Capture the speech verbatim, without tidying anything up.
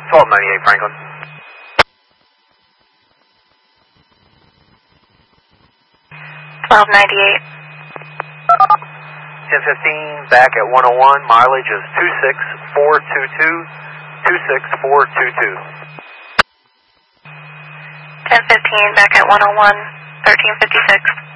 twelve ninety-eight Franklin. twelve ninety-eight. ten fifteen back at one oh one, mileage is two six four two two, two six four two two. ten fifteen back at one oh one, thirteen fifty-six.